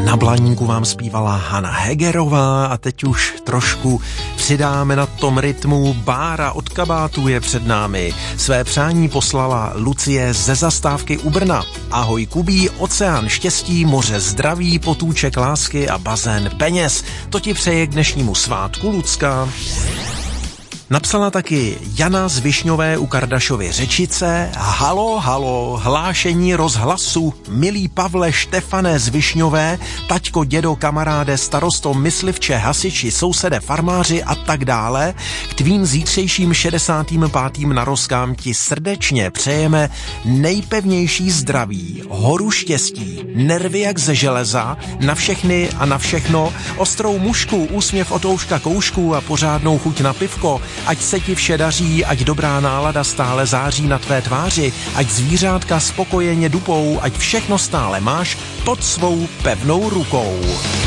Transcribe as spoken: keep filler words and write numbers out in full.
Na Blaníku vám zpívala Hana Hegerová a teď už trošku přidáme na tom rytmu. Bára od kabátu je před námi. Své přání poslala Lucie ze zastávky u Brna. Ahoj Kubí, oceán štěstí, moře zdraví, potůček lásky a bazén peněz. To ti přeje k dnešnímu svátku, Lucka. Napsala taky Jana z Višňové u Kardašovy Řečice. Halo, halo, hlášení rozhlasu. Milý Pavle, Štefane z Višňové, taťko, dědo, kamaráde, starosto, myslivče, hasiči, sousede, farmáři a tak dále. K tvým zítřejším šedesátým pátým narozkám ti srdečně přejeme nejpevnější zdraví, horu štěstí, nervy jak ze železa, na všechny a na všechno, ostrou mušku, úsměv od ouška koušku a pořádnou chuť na pivko. Ať se ti vše daří, ať dobrá nálada stále září na tvé tváři, ať zvířátka spokojeně dupou, ať všechno stále máš pod svou pevnou rukou.